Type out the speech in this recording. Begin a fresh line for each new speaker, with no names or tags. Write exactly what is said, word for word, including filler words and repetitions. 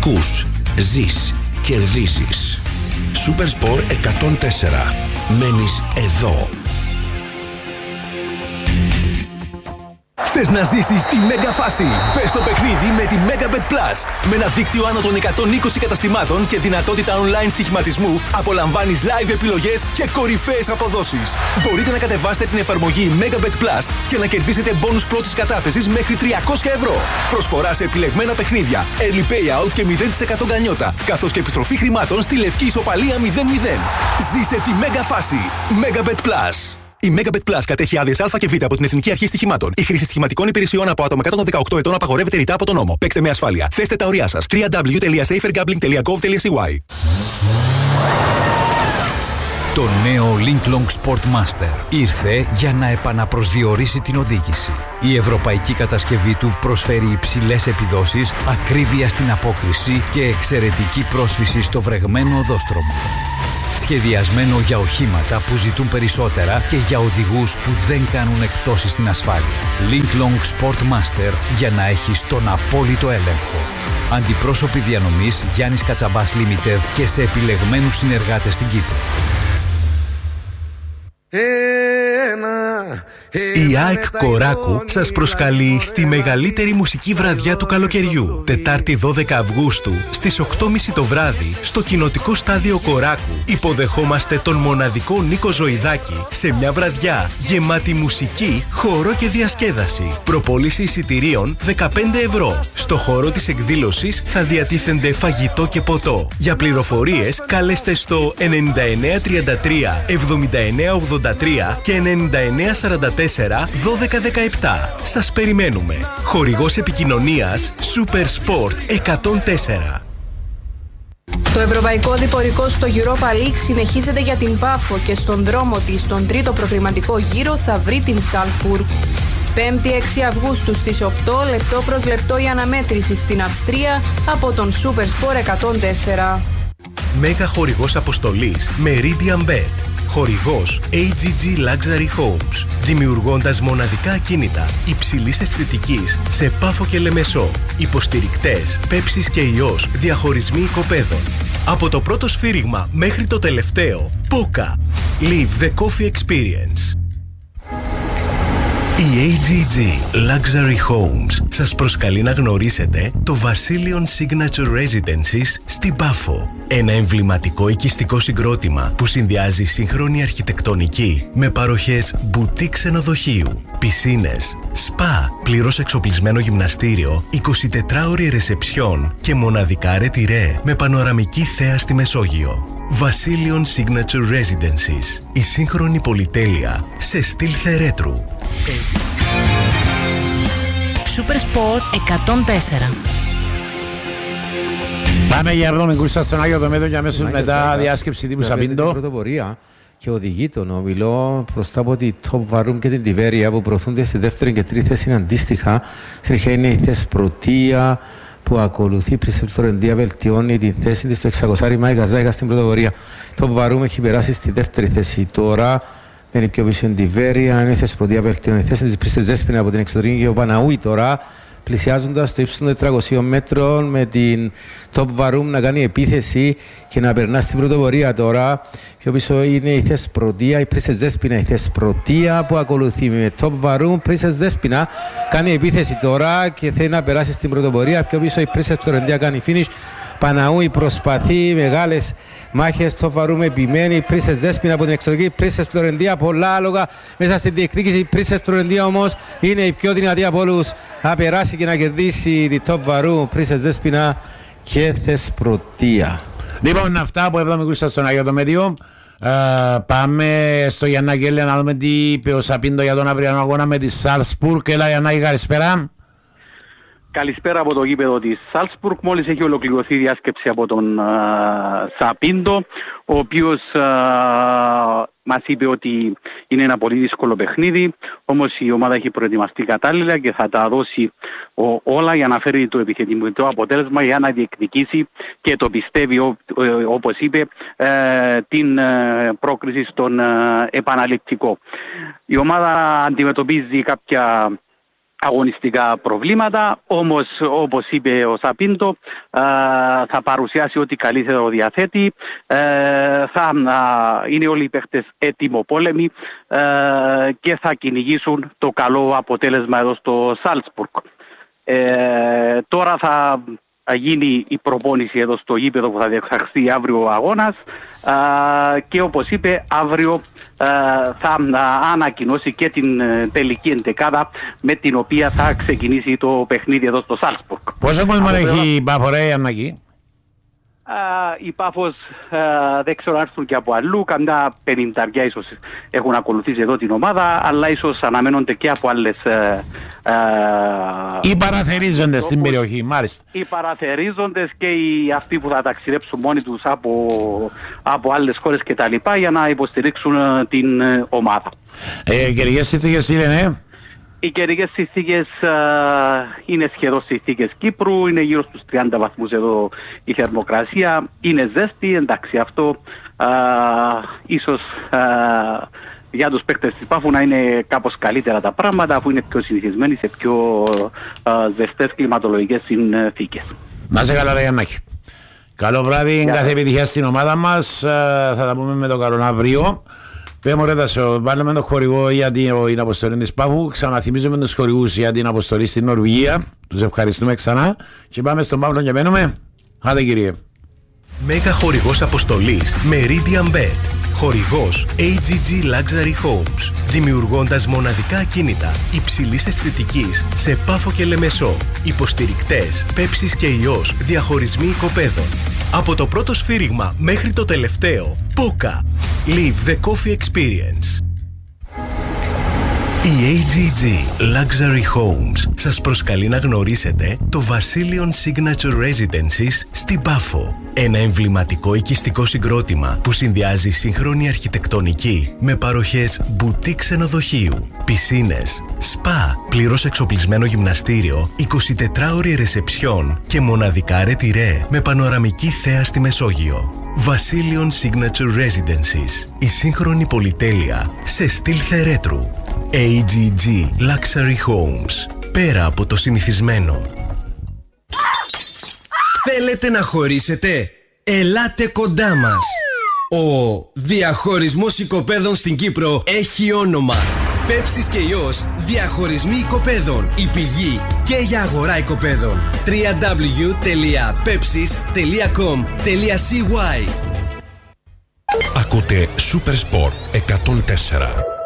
Ακούς, ζεις, κερδίζεις. Supersport εκατόν τέσσερα. Μένεις εδώ.
Θες να ζήσεις τη μέγα φάση? Μπες στο παιχνίδι με τη Megabet Plus. Με ένα δίκτυο άνω των εκατόν είκοσι καταστημάτων και δυνατότητα online στοιχηματισμού, απολαμβάνεις live επιλογές και κορυφαίες αποδόσεις. Μπορείτε να κατεβάσετε την εφαρμογή Megabet Plus και να κερδίσετε μπόνους πρώτης κατάθεσης μέχρι τριακόσια ευρώ. Προσφορά σε επιλεγμένα παιχνίδια, early payout και μηδέν τοις εκατό γκανιότα, καθώς και επιστροφή χρημάτων στη λευκή ισοπαλία μηδέν μηδέν. Ζήσε τη μέγα φάση. Megabet Plus. Η Megabet Plus κατέχει άδειες Α και Β από την Εθνική Αρχή Στοιχημάτων. Η χρήση στοιχηματικών υπηρεσιών από άτομα κάτω των δεκαοκτώ ετών απαγορεύεται ρητά από τον νόμο. Παίξτε με ασφάλεια. Θέστε τα ωριά σας. double-u double-u double-u τελεία safergambling τελεία gov τελεία c y.
Το νέο Linklong Sportmaster ήρθε για να επαναπροσδιορίσει την οδήγηση. Η ευρωπαϊκή κατασκευή του προσφέρει υψηλές επιδόσεις, ακρίβεια στην απόκριση και εξαιρετική πρόσφυση στο βρεγμένο οδόστρωμα. Σχεδιασμένο για οχήματα που ζητούν περισσότερα και για οδηγούς που δεν κάνουν εκπτώσεις στην ασφάλεια. Linklong Sportmaster για να έχεις τον απόλυτο έλεγχο. Αντιπρόσωποι διανομής Γιάννης Κατσαμπάς Limited και σε επιλεγμένους συνεργάτες στην Κύπρο.
Η ΑΕΚ Κοράκου σας προσκαλεί στη μεγαλύτερη μουσική βραδιά του καλοκαιριού. Τετάρτη δώδεκα Αυγούστου στις οκτώ και μισή το βράδυ στο κοινοτικό στάδιο Κοράκου υποδεχόμαστε τον μοναδικό Νίκο Ζωηδάκη σε μια βραδιά γεμάτη μουσική, χορό και διασκέδαση. Προπόληση εισιτηρίων δεκαπέντε ευρώ. Στο χώρο της εκδήλωσης θα διατίθενται φαγητό και ποτό. Για πληροφορίες καλέστε στο ενενήντα εννέα τριάντα τρία εβδομήντα εννέα ογδόντα τρία και ενενήντα εννέα σαράντα τέσσερα δώδεκα δεκαεπτά. Σας περιμένουμε. Χορηγός επικοινωνίας Supersport εκατόν τέσσερα.
Το ευρωπαϊκό διπορικό στο Europa League συνεχίζεται για την Πάφο και στον δρόμο της στον τρίτο προκριματικό γύρο θα βρει την Σάλτσμπουργκ. Πέμπτη έξι Αυγούστου στις οκτώ, λεπτό προς λεπτό η αναμέτρηση στην Αυστρία από τον Supersport εκατόν τέσσερα.
Μέγα χορηγός αποστολής Meridian Bet. Χορηγός έι τζι τζι Luxury Homes. Δημιουργώντας μοναδικά ακίνητα υψηλής αισθητικής σε Πάφο και Λεμεσό. Υποστηρικτές Πέψης και Ιός. Διαχωρισμοί οικοπαίδων. Από το πρώτο σφύριγμα μέχρι το τελευταίο. Πόκα. Live the coffee experience. Η έι τζι τζι Luxury Homes σας προσκαλεί να γνωρίσετε το Βασίλειον Signature Residences στην Πάφο. Ένα εμβληματικό οικιστικό συγκρότημα που συνδυάζει σύγχρονη αρχιτεκτονική με παροχές μπουτίκ ξενοδοχείου, πισίνες, σπα, πλήρως εξοπλισμένο γυμναστήριο, εικοσιτετράωρη ρεσεψιόν και μοναδικά ρετυρέ με πανοραμική θέα στη Μεσόγειο. Βασίλειον Signature Residences. Η σύγχρονη πολυτέλεια σε στυλ θερέτρου.
Supersport εκατόν τέσσερα.
Πάμε για εβδομή κούρσα στον Άγιο Δομέδο και αμέσως μετά διάσκεψη τύπου Σαπίντο.
Την πρωτοπορία και οδηγεί τον όμιλο μπροστά από τη Top Varum και την Τιβέρια που προωθούνται στη δεύτερη και τρίτη θέση αντίστοιχα. Συνεχεία είναι η θέση Πρωτεία που ακολουθεί. Πρίσσελ Φλωρεντία βελτιώνει τη θέση της στο εξακόσια Μάη Καζάικα στην πρωτοπορία. Top Varum έχει περάσει στη δεύτερη θέση τώρα. Είναι πιο πίσω η Τιβέρια, είναι η θέση Πρωτεία βελτιώνει τη θέση της Πρίσσελ Ζέσπινα από την εξωτερική και ο Παναούι τώρα. Πλησιάζοντας το ύψος των τετρακοσίων μέτρων με την Top Varum να κάνει επίθεση και να περνά στην πρωτοπορία τώρα. Πιο πίσω είναι η θέση Πρωτεία, η Πρίσσελ Ζέσπινα, η θέση Πρωτεία που ακολουθεί με Top Varum. Πρίσσελ Ζέσπινα κάνει επίθεση τώρα και θέλει να περάσει στην πρωτοπορία. Πιο πίσω η Πρίσσελ Φλωρεντία κάνει finish. Παναούι προσπαθεί, μεγάλες μάχες, Top Varum επιμένει. Πρίσσελ Ζέσπινα από την εξωτερική, Πρίσσελ Φλωρεντία πολλά άλογα μέσα στην διεκδίκηση. Η Πρίσσελ Φλωρεντία όμως είναι η πιο δυνατή από όλους να περάσει και να κερδίσει τη Top Varum. Πρίσσελ Ζέσπινα και θέση Πρωτεία.
Λοιπόν, αυτά από εβδομή κούρσα στον Άγιο Δομέδιο. Uh, πάμε στο Γιαννάκη να δούμε τι είπε ο Σαπίντο για τον αυριανό αγώνα με τη Σάλτσμπουργκ. Έλα Γιαννάκη, καλησπέρα.
Καλησπέρα από το γήπεδο της Σάλτσμπουργκ. Μόλις έχει ολοκληρωθεί η διάσκεψη από τον uh, Σαπίντο, ο οποίος uh, μας είπε ότι είναι ένα πολύ δύσκολο παιχνίδι, όμως η ομάδα έχει προετοιμαστεί κατάλληλα και θα τα δώσει ο, όλα για να φέρει το επιθετικό αποτέλεσμα για να διεκδικήσει και το πιστεύει ό, ό, όπως είπε ε, την ε, πρόκριση στον ε, επαναληπτικό. Η ομάδα αντιμετωπίζει κάποια αγωνιστικά προβλήματα, όμως όπως είπε ο Σαπίντο ε, θα παρουσιάσει ό,τι καλύτερο διαθέτει, ε, θα ε, είναι όλοι οι παίχτες έτοιμοπόλεμοι ε, και θα κυνηγήσουν το καλό αποτέλεσμα εδώ στο Σάλτσμπουργκ. Ε, τώρα θα γίνει η προπόνηση εδώ στο γήπεδο που θα διεξαχθεί αύριο ο αγώνας α, και όπως είπε αύριο α, θα α, ανακοινώσει και την α, τελική εντεκάδα με την οποία θα ξεκινήσει το παιχνίδι εδώ στο Σάλτσμπουργκ.
Πόσο κόσμο έχει η Πάφο ρε Ανακή?
Η Πάφος δεν ξέρω αν έρθουν και από αλλού, καμιά πενηνταριά ίσως έχουν ακολουθήσει εδώ την ομάδα, αλλά ίσως αναμένονται και από άλλες.
Οι παραθερίζοντες στην περιοχή, μάλιστα.
Οι παραθερίζοντες και οι αυτοί που θα ταξιδέψουν μόνοι τους από, από άλλες χώρες και τα λοιπά για να υποστηρίξουν την ομάδα.
Ε, καιρικές συνθήκες τι λένε?
Οι καιρικές συνθήκες είναι σχεδόν συνθήκες Κύπρου, είναι γύρω στους τριάντα βαθμούς εδώ η θερμοκρασία, είναι ζέστη, εντάξει αυτό α, ίσως α, για τους παίκτες της Πάφου να είναι κάπως καλύτερα τα πράγματα αφού είναι πιο συνηθισμένοι σε πιο α, ζεστές κλιματολογικές συνθήκες.
Να σε καλά ρε Γιαννάκη. Καλό βράδυ, yeah. Κάθε επιτυχία στην ομάδα μας, θα τα πούμε με τον καλό αύριο. Πέμε ρε Τάσο, βάλουμε τον χορηγό για την αποστολή της Πάφου, ξαναθυμίζουμε τους χορηγούς για την αποστολή στην Νορβηγία, τους ευχαριστούμε ξανά και πάμε στον Παύλο και μένουμε. Άντε κύριε.
Μέγα χορηγός αποστολής Meridian Bet. Χορηγός έι τζι τζι Luxury Homes. Δημιουργώντας μοναδικά ακίνητα υψηλής αισθητικής σε Πάφο και Λεμεσό. Υποστηρικτές Πέψης και Ιός. Διαχωρισμοί οικοπαίδων. Από το πρώτο σφύριγμα μέχρι το τελευταίο. Πόκα. Live the coffee experience. Η έι τζι τζι Luxury Homes σας προσκαλεί να γνωρίσετε το Βασίλειον Signature Residences στην Πάφο. Ένα εμβληματικό οικιστικό συγκρότημα που συνδυάζει σύγχρονη αρχιτεκτονική με παροχές μπουτί ξενοδοχείου, πισίνες, σπα, πλήρως εξοπλισμένο γυμναστήριο, εικοσιτετράωρη ρεσεψιόν και μοναδικά ρετυρέ με πανοραμική θέα στη Μεσόγειο. Βασίλειον Signature Residences. Η σύγχρονη πολυτέλεια σε στυλ θερέτρου. έι τζι τζι Luxury Homes. Πέρα από το συνηθισμένο.
Θέλετε να χωρίσετε? Ελάτε κοντά μας. Ο διαχωρισμός οικοπαίδων στην Κύπρο έχει όνομα. Πέψης και Ιός, διαχωρισμοί οικοπαίδων. Η πηγή και για αγορά οικοπαίδων. double-u double-u double-u τελεία pepsis τελεία com τελεία c y.
Ακούτε Super Sport εκατόν τέσσερα.